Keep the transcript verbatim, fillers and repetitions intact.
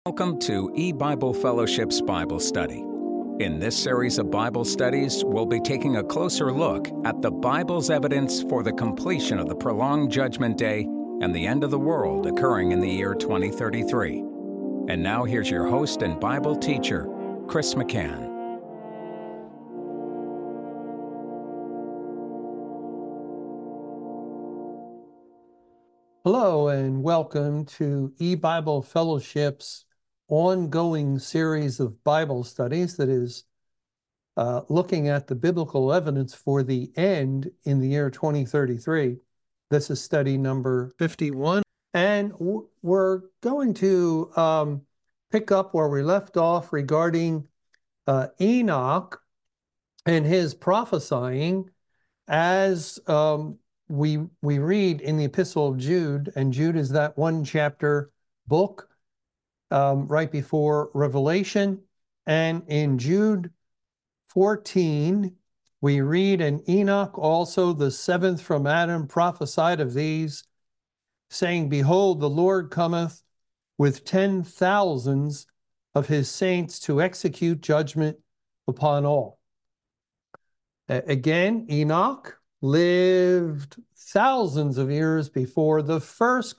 Welcome to E-Bible Fellowship's Bible Study. In this series of Bible studies, we'll be taking a closer look at the Bible's evidence for the completion of the prolonged Judgment Day and the end of the world occurring in the year twenty thirty-three. And now here's your host and Bible teacher, Chris McCann. Hello and welcome to E-Bible Fellowship's ongoing series of Bible studies that is uh, looking at the biblical evidence for the end in the year twenty thirty-three. This is study number fifty-one, and w- we're going to um, pick up where we left off regarding uh, Enoch and his prophesying as um, we we read in the Epistle of Jude, and Jude is that one chapter book um, right before Revelation. And in Jude fourteen, we read, "And Enoch also, the seventh from Adam, prophesied of these, saying, Behold, the Lord cometh with ten thousands of his saints to execute judgment upon all." A- again, Enoch lived thousands of years before the first